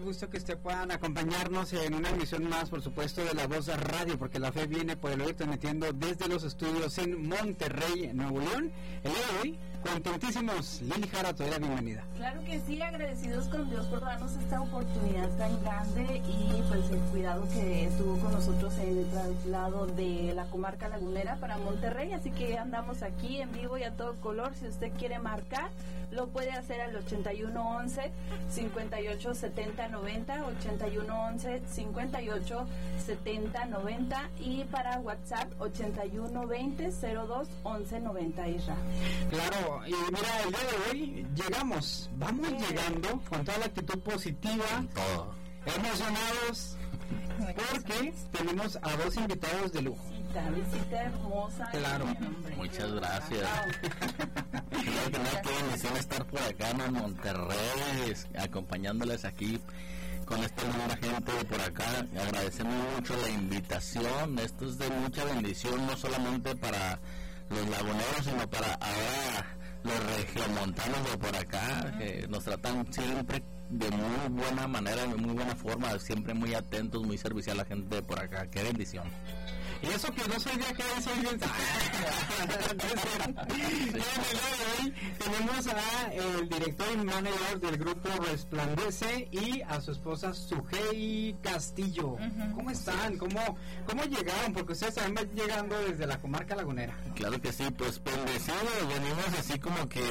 Gusto que puedan acompañarnos en una emisión más, por supuesto, de La Voz Radio, porque la fe viene por el oír, transmitiendo desde los estudios en Monterrey, Nuevo León. El día de hoy, contentísimos. Lili Jara, te doy la bienvenida. Claro que sí, agradecidos con Dios por darnos esta oportunidad tan grande y pues el cuidado que tuvo con nosotros en el traslado de la comarca lagunera para Monterrey. Así que andamos aquí en vivo y a todo color. Si usted quiere marcar, lo puede hacer al 8111 58 70 90, 8111 58 70 90, y para WhatsApp 8120 02 11 90, Isra. Claro, y mira, el día de hoy vamos llegando con toda la actitud positiva, emocionados, porque tenemos a dos invitados de lujo. Visita hermosa. Claro. Muchas gracias. Creo que no qué bendición estar por acá en Monterrey, acompañándoles aquí con esta nueva gente de por acá. Agradecemos mucho la invitación. Esto es de mucha bendición, no solamente para los laguneros, sino para ahora los regiomontanos de por acá, que nos tratan siempre de muy buena manera, de muy buena forma, siempre muy atentos, muy servicial a la gente de por acá. Qué bendición. Y eso que no soy de acá, soy de... Hoy tenemos a el director y manager del grupo Resplandece y a su esposa Sujei Castillo. ¿Cómo están? ¿Cómo llegaron? Porque ustedes también van llegando desde la comarca lagunera. Claro que sí, pues bendecidos, venimos así como que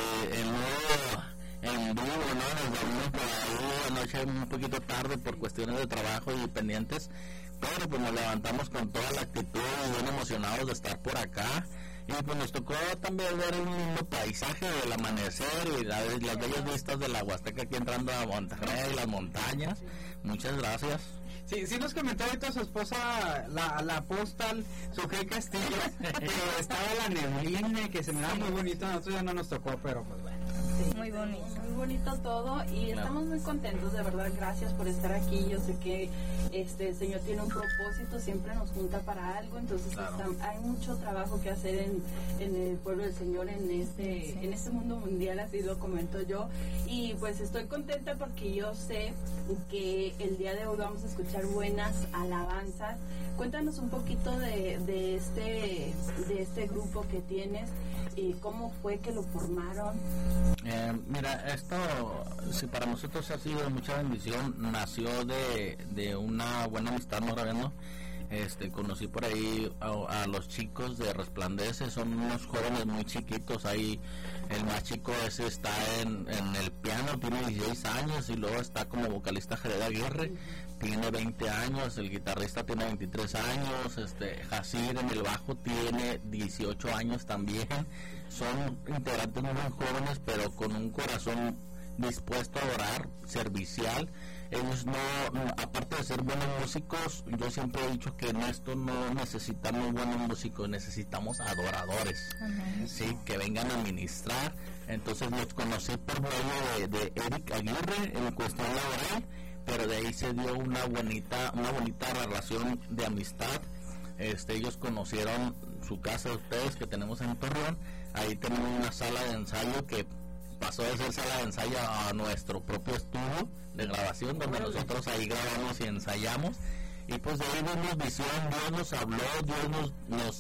en vivo, ¿no? Nos dormimos por ahí anoche un poquito tarde por cuestiones de trabajo y pendientes, pero pues nos levantamos con toda la actitud y bien emocionados de estar por acá. Y pues nos tocó también ver un lindo paisaje del amanecer y las bellas vistas de la Huasteca aquí entrando a Monterrey, las montañas. Muchas gracias. Sí nos comentó ahorita su esposa, la apóstol Sujei Castillo, que estaba la neblina, que se me daba muy bonito. A nosotros ya no nos tocó, pero pues bueno. Sí, muy bonito todo, y estamos muy contentos, de verdad. Gracias por estar aquí. Yo sé que el Señor tiene un propósito, siempre nos junta para algo, entonces hay mucho trabajo que hacer en el pueblo del Señor, en este mundo mundial, así lo comento yo, y pues estoy contenta porque yo sé que el día de hoy vamos a escuchar buenas alabanzas. Cuéntanos un poquito de este grupo que tienes y cómo fue que lo formaron. Mira, esto sí, para nosotros ha sido mucha bendición. Nació de una buena amistad, ¿no? Conocí por ahí a los chicos de Resplandece. Son unos jóvenes muy chiquitos. Ahí el más chico ese está en el piano, tiene 16 años, y luego está como vocalista Jared Aguirre, tiene 20 años, el guitarrista tiene 23 años, Jacir en el bajo tiene 18 años también. Son integrantes muy jóvenes, pero con un corazón dispuesto a orar, servicial. Ellos no, aparte de ser buenos músicos, yo siempre he dicho que en esto no necesitamos buenos músicos, necesitamos adoradores, sí, que vengan a ministrar. Entonces los conocí por medio de Eric Aguirre en cuestión laboral, pero de ahí se dio una bonita relación de amistad. Ellos conocieron su casa de ustedes que tenemos en Torreón. Ahí tenemos una sala de ensayo que pasó de ser sala de ensayo a nuestro propio estudio de grabación, donde nosotros ahí grabamos y ensayamos. Y pues de ahí vimos visión, Dios nos habló, Dios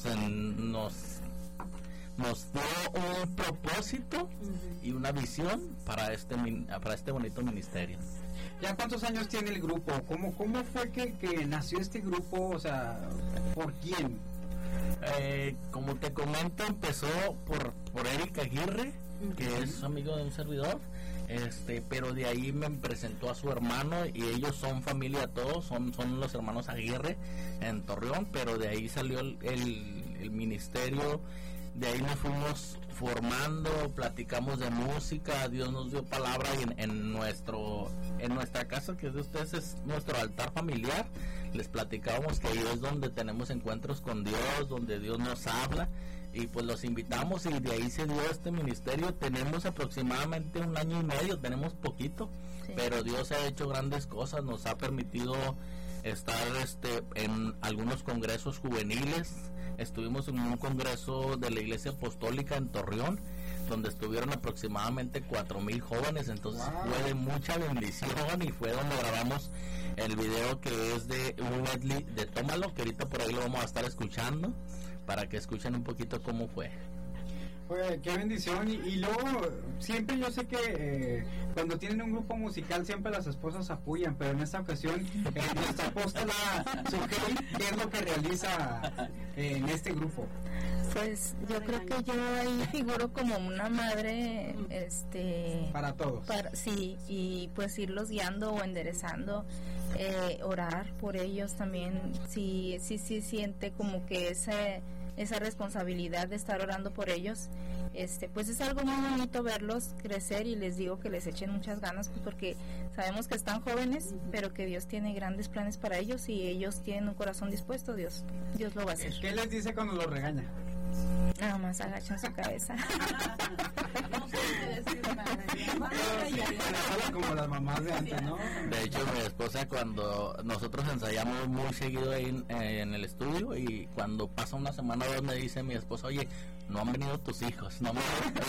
nos dio un propósito y una visión para este bonito ministerio. ¿Ya cuántos años tiene el grupo? ¿Cómo fue que nació este grupo? O sea, ¿por quién? Como te comento, empezó por Eric Aguirre, que es amigo de un servidor, pero de ahí me presentó a su hermano, y ellos son familia todos, son los hermanos Aguirre en Torreón, pero de ahí salió el ministerio. De ahí nos fuimos formando, platicamos de música, Dios nos dio palabra, y en nuestra casa, que es de ustedes, es nuestro altar familiar. Les platicábamos que ahí es donde tenemos encuentros con Dios, donde Dios nos habla, y pues los invitamos, y de ahí se dio este ministerio. Tenemos aproximadamente 1 año y medio, tenemos poquito, sí, pero Dios ha hecho grandes cosas, nos ha permitido estar en algunos congresos juveniles. Estuvimos en un congreso de la Iglesia Apostólica en Torreón, donde estuvieron aproximadamente 4,000 jóvenes, entonces fue de mucha bendición y fue donde grabamos el video que es de un medley de Tómalo, que ahorita por ahí lo vamos a estar escuchando para que escuchen un poquito cómo fue. Oye, qué bendición. Y luego, siempre yo sé que cuando tienen un grupo musical, siempre las esposas apoyan, pero en esta ocasión, nuestra apóstola Sujei, ¿qué es lo que realiza en este grupo? Pues yo creo que yo ahí figuro como una madre, para todos. Sí, y pues irlos guiando o enderezando, orar por ellos también. Sí siente como que esa responsabilidad de estar orando por ellos. Pues es algo muy bonito verlos crecer, y les digo que les echen muchas ganas, pues porque sabemos que están jóvenes, pero que Dios tiene grandes planes para ellos, y ellos tienen un corazón dispuesto. Dios lo va a hacer. ¿Qué les dice cuando los regaña? Nada más agachan su cabeza. No sé decir nada. Como las mamás de antes, ¿no? De hecho, mi esposa, cuando nosotros ensayamos muy seguido ahí en el estudio, y cuando pasa una semana o dos me dice mi esposa, oye, no han venido tus hijos, no han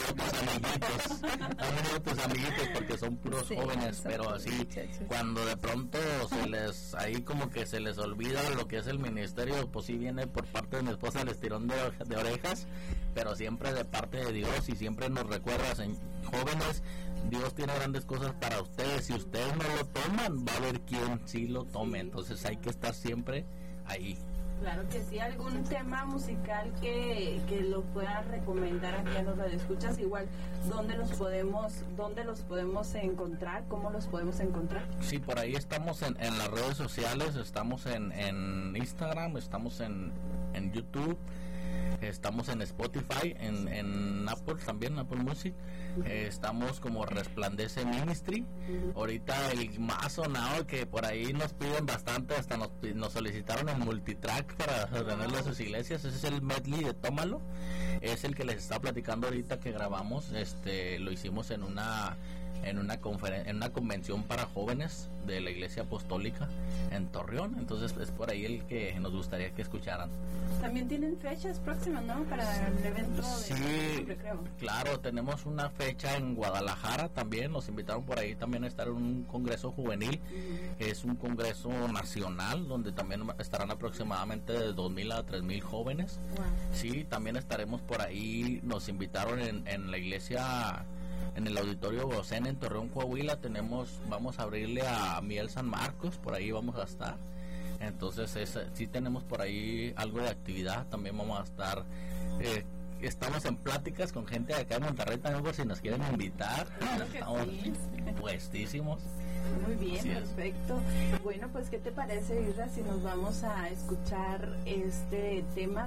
venido tus amiguitos, porque son puros jóvenes, pero así, cuando de pronto ahí como que se les olvida lo que es el ministerio, pues sí viene por parte de mi esposa el estirón de orejas, pero siempre de parte de Dios, y siempre nos recuerda, jóvenes, Dios tiene grandes cosas para ustedes. Si ustedes no lo toman, va a haber quien sí lo tome, entonces hay que estar siempre ahí. Claro que sí. ¿Algún tema musical que lo puedan recomendar aquí a los radioescuchas? Igual, ¿dónde los podemos encontrar? ¿Cómo los podemos encontrar? Sí, por ahí estamos en las redes sociales, estamos en Instagram, estamos en YouTube, estamos en Spotify, en Apple también, Apple Music. Estamos como Resplandece Ministry. Ahorita el más sonado, que por ahí nos piden bastante, hasta nos solicitaron el multitrack para tenerlo en sus iglesias, ese es el medley de Tómalo, es el que les está platicando ahorita que grabamos. Lo hicimos en una convención para jóvenes de la Iglesia Apostólica en Torreón, entonces es por ahí el que nos gustaría que escucharan. También tienen fechas próximas, ¿no? Para el evento de recreo. Claro, tenemos una fecha en Guadalajara también, nos invitaron por ahí también a estar en un congreso juvenil, es un congreso nacional donde también estarán aproximadamente de 2,000 a 3,000 jóvenes. Wow. Sí, también estaremos por ahí, nos invitaron en la iglesia, en el auditorio Bocena en Torreón, Coahuila. Vamos a abrirle a Miguel San Marcos, por ahí vamos a estar. Entonces sí tenemos por ahí algo de actividad, también vamos a estar, estamos en pláticas con gente de acá de Monterrey también, por si nos quieren invitar. Claro que estamos sí. puestísimos. Muy bien, Así perfecto. Bueno, pues ¿qué te parece, Isra, si nos vamos a escuchar este tema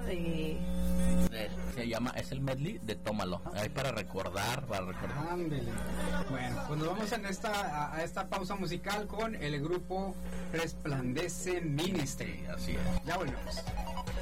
es el medley de Tómalo, ahí para recordar. Ándale. Bueno, pues nos vamos a esta pausa musical con el grupo Resplandece Ministry. Así es. Ya volvemos.